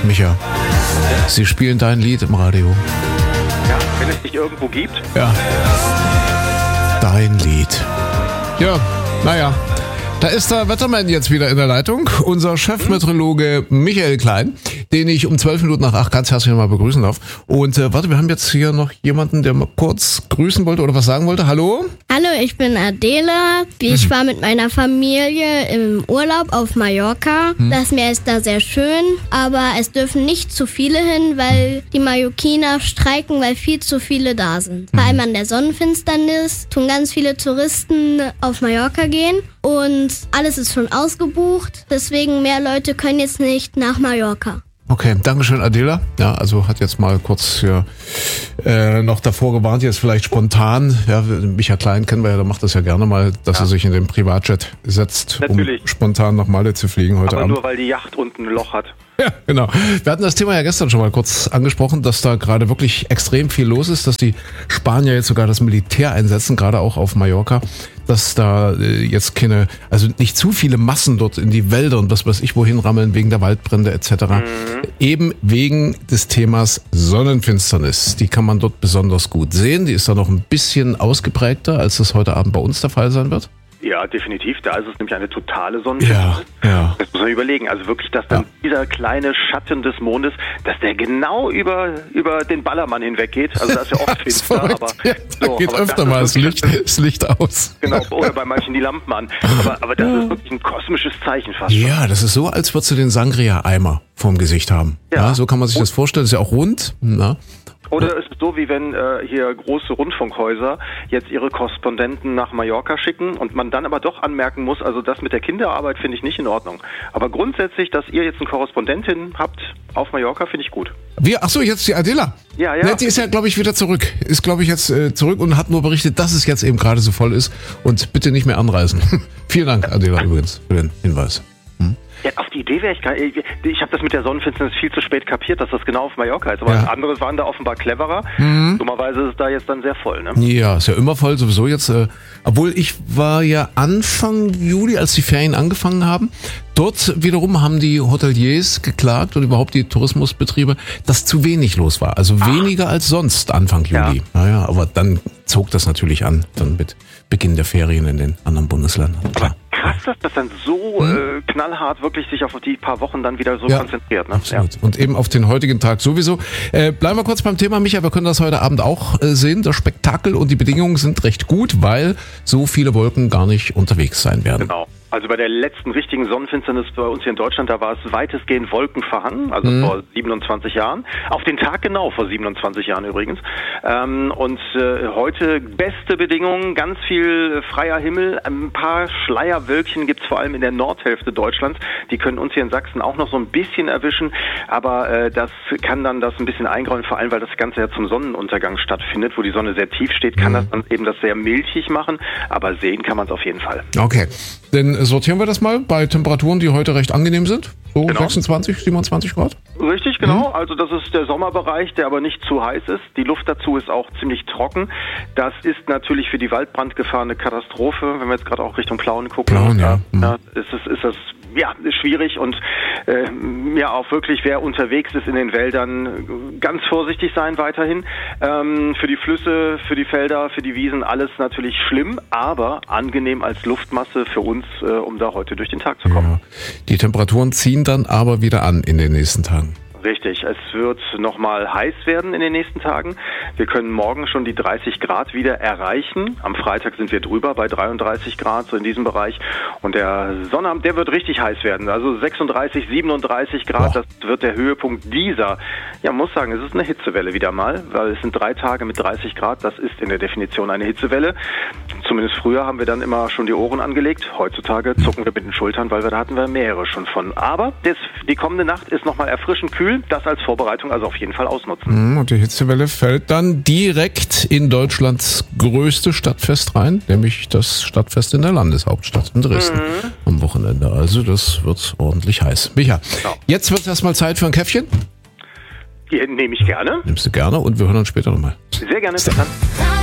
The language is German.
Micha, Sie spielen dein Lied im Radio. Ja, wenn es dich irgendwo gibt. Ja. Dein Lied. Ja, naja. Da ist der Wettermann jetzt wieder in der Leitung, unser Chefmeteorologe Michael Klein, den ich um 12 Minuten nach 8 ganz herzlich mal begrüßen darf. Und warte, wir haben jetzt hier noch jemanden, der mal kurz grüßen wollte oder was sagen wollte. Hallo? Hallo, ich bin Adela. Ich war mit meiner Familie im Urlaub auf Mallorca. Das Meer ist da sehr schön, aber es dürfen nicht zu viele hin, weil die Mallorquiner streiken, weil viel zu viele da sind. Vor allem an der Sonnenfinsternis tun ganz viele Touristen auf Mallorca gehen und alles ist schon ausgebucht. Deswegen mehr Leute können jetzt nicht nach Mallorca. Okay, Dankeschön, Adela. Ja, also hat jetzt mal kurz hier noch davor gewarnt, jetzt vielleicht spontan. Ja, Michael Klein kennen wir ja, der macht das ja gerne mal, dass er sich in den Privatjet setzt, Natürlich. um spontan nach Malle zu fliegen heute Aber Abend. nur weil die Yacht unten ein Loch hat. Ja, genau. Wir hatten das Thema ja gestern schon mal kurz angesprochen, dass da gerade wirklich extrem viel los ist, dass die Spanier jetzt sogar das Militär einsetzen, gerade auch auf Mallorca, dass da jetzt also nicht zu viele Massen dort in die Wälder und was weiß ich wohin rammeln wegen der Waldbrände etc. Eben wegen des Themas Sonnenfinsternis. Die kann man dort besonders gut sehen. Die ist da noch ein bisschen ausgeprägter, als das heute Abend bei uns der Fall sein wird. Ja, definitiv. Da ist es nämlich eine totale Sonnenfinsternis. Ja. Das muss man überlegen. Also wirklich, dass dann dieser kleine Schatten des Mondes, dass der genau über den Ballermann hinweg geht. Also da ist ja oft finster, aber da geht öfter mal das Licht aus. Genau, oder bei manchen die Lampen an. Aber das ist wirklich ein kosmisches Zeichen fast. Ja, das ist so, als würdest du den Sangria-Eimer vorm Gesicht haben. Ja, so kann man sich das vorstellen. Das ist ja auch rund. Na? Oder ist es so, wie wenn hier große Rundfunkhäuser jetzt ihre Korrespondenten nach Mallorca schicken und man dann aber doch anmerken muss, also das mit der Kinderarbeit finde ich nicht in Ordnung. Aber grundsätzlich, dass ihr jetzt eine Korrespondentin habt auf Mallorca, finde ich gut. Achso, jetzt die Adela. Ja. Ne, die ist ja, glaube ich, wieder zurück. Ist, glaube ich, jetzt zurück und hat nur berichtet, dass es jetzt eben gerade so voll ist und bitte nicht mehr anreisen. Vielen Dank, Adela, übrigens, für den Hinweis. Ja, auf die Idee wäre ich habe das mit der Sonnenfinsternis viel zu spät kapiert, dass das genau auf Mallorca ist. Aber andere waren da offenbar cleverer. Dummerweise ist es da jetzt dann sehr voll, ne? Ja, ist ja immer voll, sowieso jetzt. Obwohl ich war ja Anfang Juli, als die Ferien angefangen haben. Dort wiederum haben die Hoteliers geklagt und überhaupt die Tourismusbetriebe, dass zu wenig los war. Also weniger als sonst Anfang Juli. Naja, aber dann zog das natürlich an, dann mit Beginn der Ferien in den anderen Bundesländern. Klar. Krass, dass das dann so knallhart wirklich sich auf die paar Wochen dann wieder so konzentriert. Ne? Absolut. Ja. Und eben auf den heutigen Tag sowieso. Bleiben wir kurz beim Thema, Micha, wir können das heute Abend auch sehen. Das Spektakel und die Bedingungen sind recht gut, weil so viele Wolken gar nicht unterwegs sein werden. Genau. Also bei der letzten richtigen Sonnenfinsternis bei uns hier in Deutschland, da war es weitestgehend wolkenverhangen, also vor 27 Jahren. Auf den Tag genau, vor 27 Jahren übrigens. Und heute beste Bedingungen, ganz viel freier Himmel, ein paar Schleierwölkchen gibt's vor allem in der Nordhälfte Deutschlands. Die können uns hier in Sachsen auch noch so ein bisschen erwischen, aber das kann dann das ein bisschen eingräumen, vor allem weil das Ganze ja zum Sonnenuntergang stattfindet, wo die Sonne sehr tief steht, kann das dann eben das sehr milchig machen, aber sehen kann man es auf jeden Fall. Okay. Dann sortieren wir das mal bei Temperaturen, die heute recht angenehm sind. So 26, 27 Grad? Richtig, genau. Also das ist der Sommerbereich, der aber nicht zu heiß ist. Die Luft dazu ist auch ziemlich trocken. Das ist natürlich für die Waldbrandgefahr eine Katastrophe. Wenn wir jetzt gerade auch Richtung Plauen gucken, ist das ist schwierig und auch wirklich, wer unterwegs ist in den Wäldern, ganz vorsichtig sein weiterhin. Für die Flüsse, für die Felder, für die Wiesen, alles natürlich schlimm, aber angenehm als Luftmasse für uns, um da heute durch den Tag zu kommen. Ja. Die Temperaturen ziehen dann aber wieder an in den nächsten Tagen. Richtig, es wird nochmal heiß werden in den nächsten Tagen. Wir können morgen schon die 30 Grad wieder erreichen. Am Freitag sind wir drüber bei 33 Grad, so in diesem Bereich. Und der Sonnabend, der wird richtig heiß werden. Also 36, 37 Grad, das wird der Höhepunkt dieser. Ja, man muss sagen, es ist eine Hitzewelle wieder mal, weil es sind 3 Tage mit 30 Grad. Das ist in der Definition eine Hitzewelle. Zumindest früher haben wir dann immer schon die Ohren angelegt. Heutzutage zucken wir mit den Schultern, weil da hatten wir mehrere schon von. Aber die kommende Nacht ist nochmal erfrischend kühl. Das als Vorbereitung also auf jeden Fall ausnutzen. Und die Hitzewelle fällt dann direkt in Deutschlands größte Stadtfest rein, nämlich das Stadtfest in der Landeshauptstadt in Dresden am Wochenende. Also das wird ordentlich heiß. Micha, jetzt wird es erstmal Zeit für ein Käffchen. Die nehme ich gerne. Nimmst du gerne und wir hören uns später nochmal. Sehr gerne. Bis dann.